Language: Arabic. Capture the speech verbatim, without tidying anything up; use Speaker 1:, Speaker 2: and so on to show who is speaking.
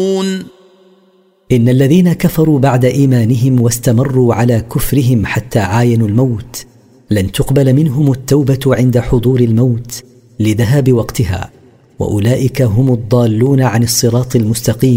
Speaker 1: إن الذين كفروا بعد إيمانهم واستمروا على كفرهم حتى عاينوا الموت لن تقبل منهم التوبة عند حضور الموت لذهاب وقتها، وأولئك هم الضالون عن الصراط المستقيم.